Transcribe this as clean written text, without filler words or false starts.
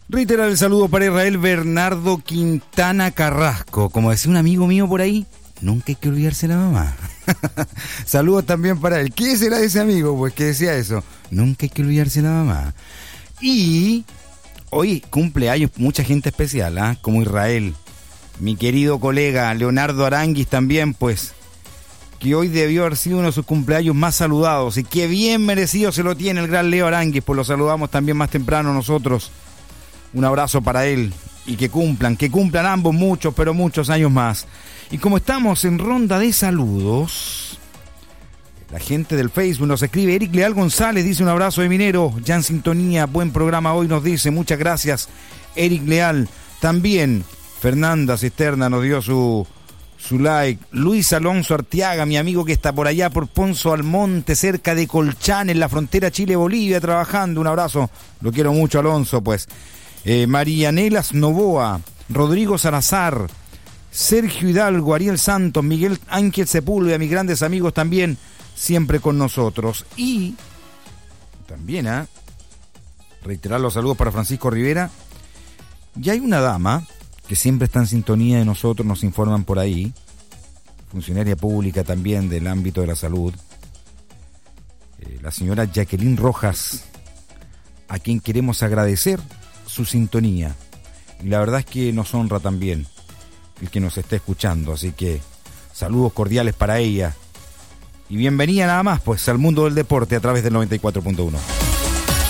Reiterar el saludo para Israel Bernardo Quintana Carrasco. Como decía un amigo mío por ahí, nunca hay que olvidarse de la mamá. Saludos también para él. ¿Qué será ese amigo? Pues que decía eso. Nunca hay que olvidarse de la mamá. Y hoy cumpleaños mucha gente especial, ¿eh? Como Israel. Mi querido colega Leonardo Aranguis también, pues, que hoy debió haber sido uno de sus cumpleaños más saludados. Y que bien merecido se lo tiene el gran Leo Aranguis, pues lo saludamos también más temprano nosotros. Un abrazo para él y que cumplan ambos muchos, pero muchos años más. Y como estamos en ronda de saludos, la gente del Facebook nos escribe. Eric Leal González dice un abrazo de minero, ya en sintonía, buen programa hoy nos dice, muchas gracias Eric Leal. También Fernanda Cisterna nos dio su like. Luis Alonso Arteaga, mi amigo que está por allá por Ponzo Almonte, cerca de Colchán, en la frontera Chile-Bolivia, trabajando, un abrazo, lo quiero mucho Alonso, pues. Marianelas Novoa, Rodrigo Salazar, Sergio Hidalgo, Ariel Santos, Miguel Ángel Sepúlveda, mis grandes amigos también, siempre con nosotros. Y también, reiterar los saludos para Francisco Rivera. Y hay una dama que siempre está en sintonía de nosotros, nos informan por ahí, funcionaria pública también del ámbito de la salud, la señora Jacqueline Rojas, a quien queremos agradecer su sintonía, y la verdad es que nos honra también el que nos esté escuchando, así que saludos cordiales para ella y bienvenida nada más pues al mundo del deporte a través del 94.1.